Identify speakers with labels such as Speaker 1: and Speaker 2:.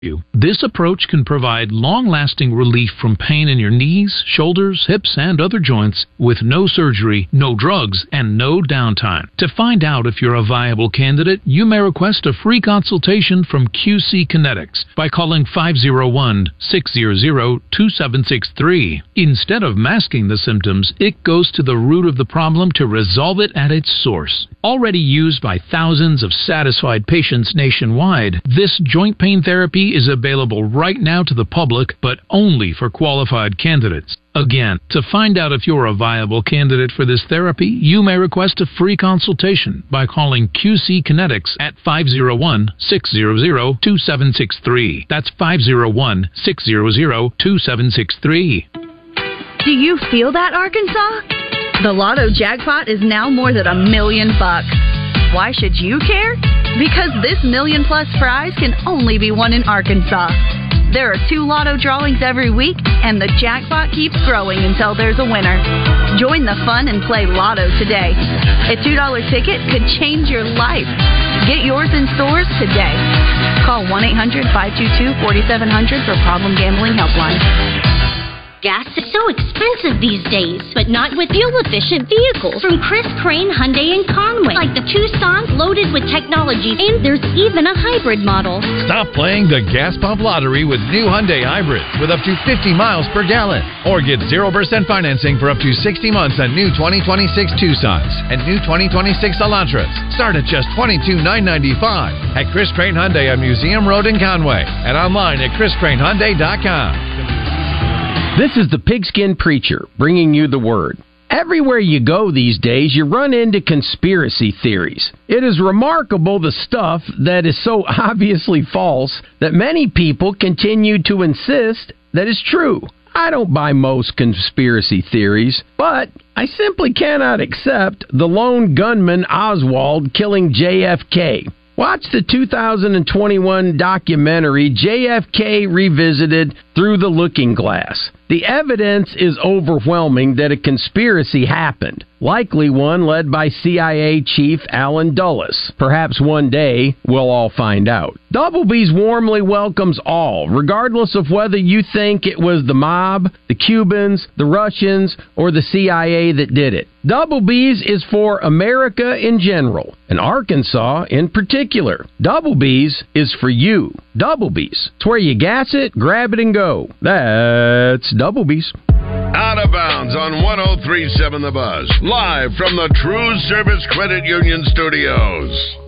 Speaker 1: This approach can provide long-lasting relief from pain in your knees, shoulders, hips, and other joints with no surgery, no drugs, and no downtime. To find out if you're a viable candidate, you may request a free consultation from QC Kinetics by calling 501-600-2763. Instead of masking the symptoms, it goes to the root of the problem to resolve it at its source. Already used by thousands of satisfied patients nationwide, this joint pain therapy is available right now to the public, but only for qualified candidates. Again, to find out if you're a viable candidate for this therapy, you may request a free consultation by calling QC Kinetics at 501-600-2763. That's 501-600-2763.
Speaker 2: Do you feel that, Arkansas? The Lotto jackpot is now more than $1 million. Why should you care? Because this $1 million+ prize can only be won in Arkansas. There are 2 Lotto drawings every week, and the jackpot keeps growing until there's a winner. Join the fun and play Lotto today. A $2 ticket could change your life. Get yours in stores today. Call 1-800-522-4700 for Problem Gambling Helpline.
Speaker 3: Gas is so expensive these days, but not with fuel-efficient vehicles from Chris Crane Hyundai in Conway, like the Tucson's loaded with technology, and there's even a hybrid model.
Speaker 4: Stop playing the gas pump lottery with new Hyundai hybrids with up to 50 miles per gallon, or get 0% financing for up to 60 months on new 2026 Tucsons and new 2026 Elantras. Start at just $22,995 at Chris Crane Hyundai on Museum Road in Conway and online at chriscranehyundai.com.
Speaker 5: This is the Pigskin Preacher, bringing you the word. Everywhere you go these days, you run into conspiracy theories. It is remarkable the stuff that is so obviously false that many people continue to insist that is true. I don't buy most conspiracy theories, but I simply cannot accept the lone gunman Oswald killing JFK. Watch the 2021 documentary JFK Revisited Through the Looking Glass. The evidence is overwhelming that a conspiracy happened, likely one led by CIA Chief Allen Dulles. Perhaps one day we'll all find out. Doublebees warmly welcomes all, regardless of whether you think it was the mob, the Cubans, the Russians, or the CIA that did it. Doublebees is for America in general, and Arkansas in particular. Doublebees is for you. Doublebees. It's where you gas it, grab it, and go. That's Doublebees.
Speaker 6: Out of Bounds on 103.7 The Buzz. Live from the True Service Credit Union Studios.